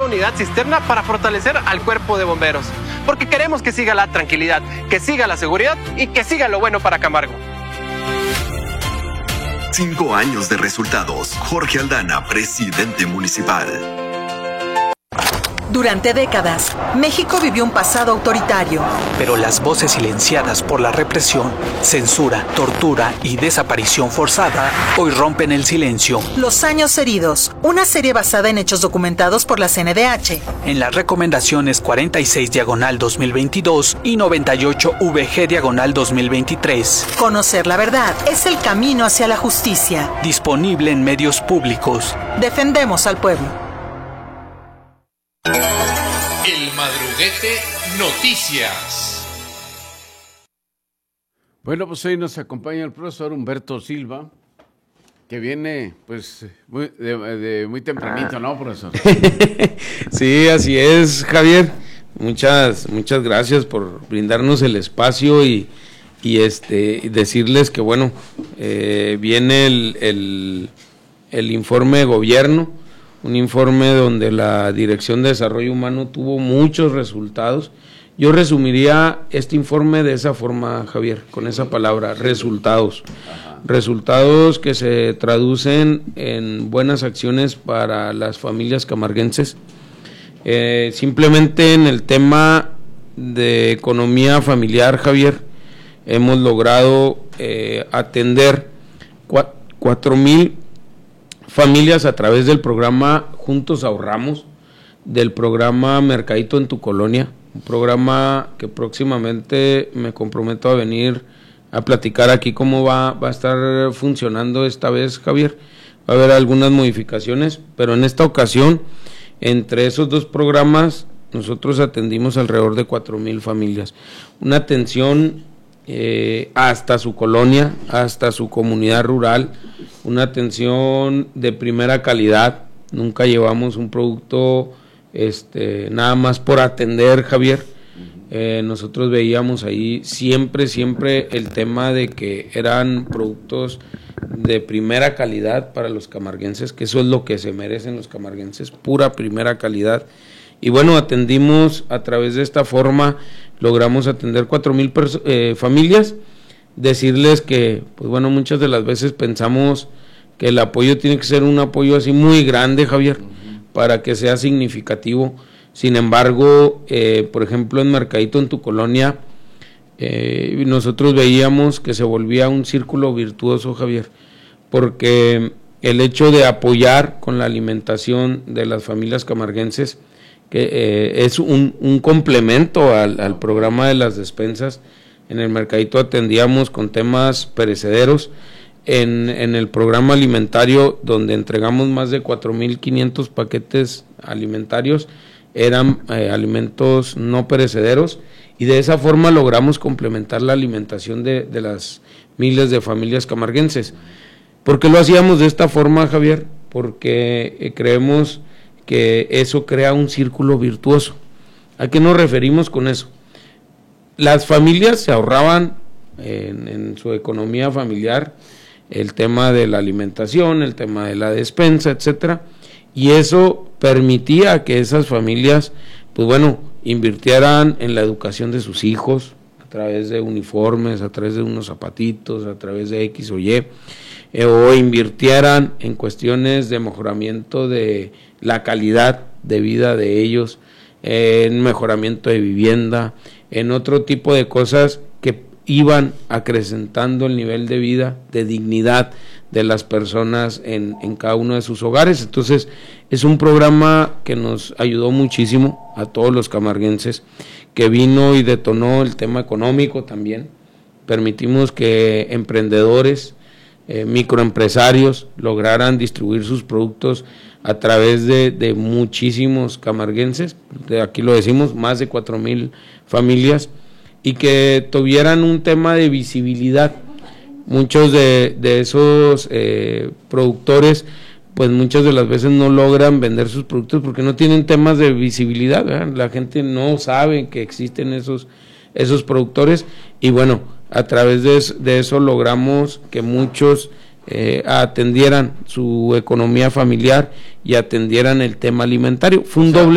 unidad cisterna para fortalecer al cuerpo de bomberos. Porque queremos que siga la tranquilidad, que siga la seguridad y que siga lo bueno para Camargo. 5 años de resultados. Jorge Aldana, presidente municipal. Durante décadas, México vivió un pasado autoritario. Pero las voces silenciadas por la represión, censura, tortura y desaparición forzada hoy rompen el silencio. Los años heridos, una serie basada en hechos documentados por la CNDH. En las recomendaciones 46/2022 y 98/VG/2023. Conocer la verdad es el camino hacia la justicia. Disponible en medios públicos. Defendemos al pueblo. El Madruguete Noticias. Bueno, pues hoy nos acompaña el profesor Humberto Silva, que viene pues muy tempranito, ¿no, profesor? Sí, así es, Javier. Muchas gracias por brindarnos el espacio y decirles que bueno, viene el informe de gobierno. Un informe donde la Dirección de Desarrollo Humano tuvo muchos resultados. Yo resumiría este informe de esa forma, Javier, con esa palabra, resultados. Ajá. Resultados que se traducen en buenas acciones para las familias camarguenses. Simplemente en el tema de economía familiar, Javier, hemos logrado atender 4,000 familias a través del programa Juntos Ahorramos, del programa Mercadito en tu Colonia, un programa que próximamente me comprometo a venir a platicar aquí cómo va a estar funcionando esta vez, Javier. Va a haber algunas modificaciones, pero en esta ocasión, entre esos dos programas, nosotros atendimos alrededor de 4,000 familias. Una atención hasta su colonia, hasta su comunidad rural, una atención de primera calidad. Nunca llevamos un producto nada más por atender, Javier. Nosotros veíamos ahí siempre el tema de que eran productos de primera calidad para los camarguenses, que eso es lo que se merecen los camarguenses, pura primera calidad. Y bueno, atendimos a través de esta forma, logramos atender 4,000 familias. Decirles que, pues bueno, muchas de las veces pensamos que el apoyo tiene que ser un apoyo así muy grande, Javier, para que sea significativo. Sin embargo, por ejemplo, en Mercadito en tu Colonia, nosotros veíamos que se volvía un círculo virtuoso, Javier, porque el hecho de apoyar con la alimentación de las familias camarguenses, que es un complemento al programa de las despensas. En el Mercadito atendíamos con temas perecederos. En el programa alimentario, donde entregamos más de 4,500 paquetes alimentarios, eran alimentos no perecederos, y de esa forma logramos complementar la alimentación de las miles de familias camarguenses. ¿Por qué lo hacíamos de esta forma, Javier? Porque creemos que eso crea un círculo virtuoso. ¿A qué nos referimos con eso? Las familias se ahorraban en su economía familiar el tema de la alimentación, el tema de la despensa, etcétera, y eso permitía que esas familias, pues bueno, invirtieran en la educación de sus hijos, a través de uniformes, a través de unos zapatitos, a través de X o Y, o invirtieran en cuestiones de mejoramiento de la calidad de vida de ellos, en mejoramiento de vivienda, en otro tipo de cosas que iban acrecentando el nivel de vida, de dignidad de las personas en cada uno de sus hogares. Entonces, es un programa que nos ayudó muchísimo a todos los camarguenses, que vino y detonó el tema económico también. Permitimos que emprendedores, microempresarios lograran distribuir sus productos a través de muchísimos camarguenses, aquí lo decimos, más de 4,000 familias, y que tuvieran un tema de visibilidad. Muchos de esos productores, pues muchas de las veces no logran vender sus productos porque no tienen temas de visibilidad, ¿verdad? La gente no sabe que existen esos productores, y bueno, a través de eso logramos que muchos atendieran su economía familiar y atendieran el tema alimentario. Fue un doble